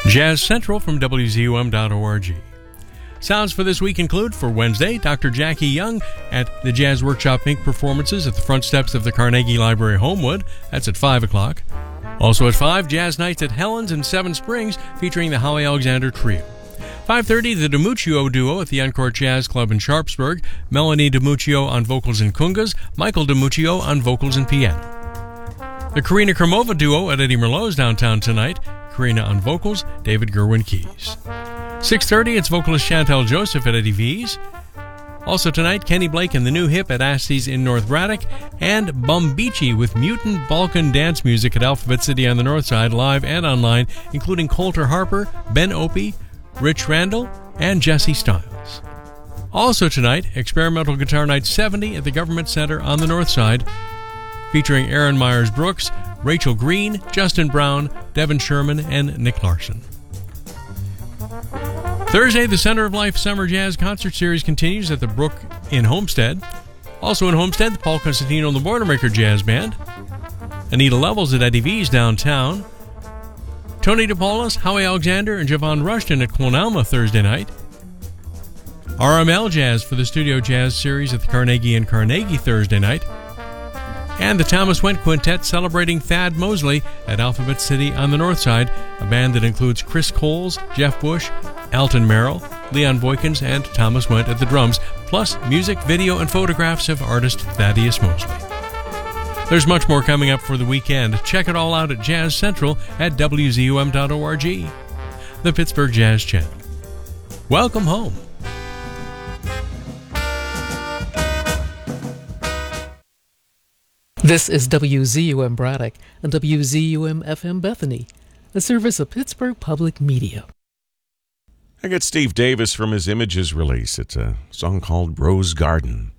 Jazz Central from WZUM.org. Sounds for this week include, for Wednesday, Dr. Jackie Young at the Jazz Workshop Inc. performances at the front steps of the Carnegie Library, Homewood. That's at 5 o'clock. Also at 5, Jazz Nights at Helen's in Seven Springs featuring the Howie Alexander Trio. 5:30, the DiMuccio Duo at the Encore Jazz Club in Sharpsburg. Melanie DiMuccio on vocals and congas, Michael DiMuccio on vocals and piano. The Karina Kromova Duo at Eddie Merlot's downtown tonight. Karina on vocals, David Gerwin keys. 6:30, it's vocalist Chantel Joseph at Eddie V's. Also tonight, Kenny Blake and the New Hip at Asty's in North Braddock, and Bombici with Mutant Balkan dance music at Alphabet City on the North Side, live and online, including Coulter Harper, Ben Opie, Rich Randall, and Jesse Stiles. Also tonight, Experimental Guitar Night 70 at the Government Center on the North Side, featuring Aaron Myers-Brooks, Rachel Green, Justin Brown, Devin Sherman, and Nick Larson. Thursday, the Center of Life Summer Jazz Concert Series continues at the Brook in Homestead. Also in Homestead, the Paul Constantino and the Boilermaker Jazz Band. Anita Levels at Eddie V's downtown. Tony DePaulis, Howie Alexander, and Javon Rushton at Clonalma Thursday night. RML Jazz for the Studio Jazz Series at the Carnegie in Carnegie Thursday night. And the Thomas Went Quintet celebrating Thad Mosley at Alphabet City on the North Side, a band that includes Chris Coles, Jeff Bush, Alton Merrill, Leon Boykins, and Thomas Went at the drums, plus music, video, and photographs of artist Thaddeus Mosley. There's much more coming up for the weekend. Check it all out at Jazz Central at WZUM.org, the Pittsburgh Jazz Channel. Welcome home. This is WZUM Braddock and WZUM FM Bethany, a service of Pittsburgh Public Media. I got Steve Davis from his Images release. It's a song called Rose Garden.